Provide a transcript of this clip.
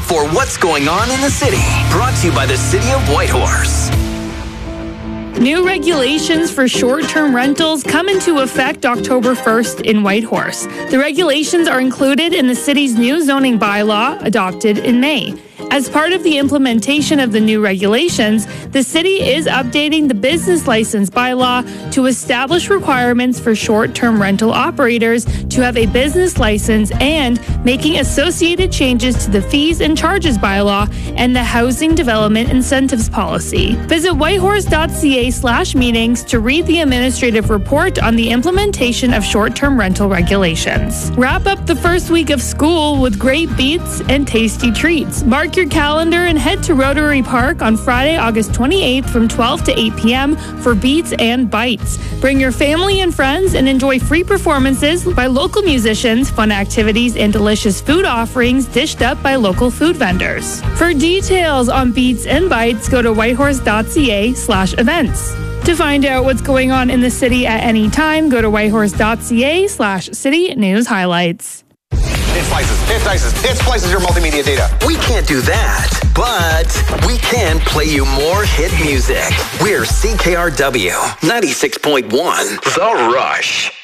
for What's Going On in the City. Brought to you by the City of Whitehorse. New regulations for short-term rentals come into effect October 1st in Whitehorse. The regulations are included in the city's new zoning bylaw adopted in May. As part of the implementation of the new regulations, the city is updating the business license bylaw to establish requirements for short-term rental operators to have a business license and making associated changes to the fees and charges bylaw and the housing development incentives policy. Visit whitehorse.ca/meetings to read the administrative report on the implementation of short-term rental regulations. Wrap up the first week of school with great beats and tasty treats. Mark your calendar and head to Rotary Park on Friday, August 28th from 12 to 8 p.m. for Beats and Bites. Bring your family and friends and enjoy free performances by local musicians, fun activities, and delicious food offerings dished up by local food vendors. For details on Beats and Bites, go to whitehorse.ca/events. To find out what's going on in the city at any time, go to whitehorse.ca/city news highlights. It splices your multimedia data. We can't do that, but we can play you more hit music. We're CKRW 96.1 The Rush.